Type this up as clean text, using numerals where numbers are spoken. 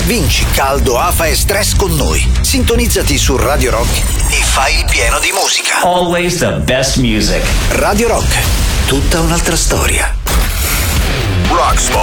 Vinci caldo, afa e stress con noi. Sintonizzati su Radio Rock e fai il pieno di musica. Always the best music. Radio Rock, tutta un'altra storia. Rocksmart.